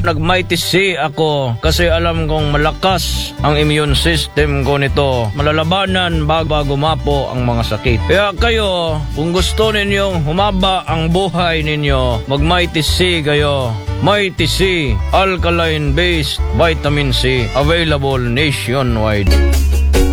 nag-Mighty C ako kasi alam kong malakas ang immune system ko nito. Malalabanan bago mapo ang mga sakit. Kaya kayo, kung gusto ninyong humaba ang buhay ninyo, mag-Mighty C kayo. Mighty C, alkaline-based vitamin C, available nationwide.